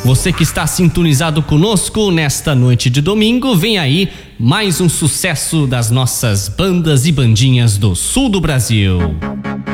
Você que está sintonizado conosco nesta noite de domingo, vem aí mais um sucesso das nossas bandas e bandinhas do sul do Brasil.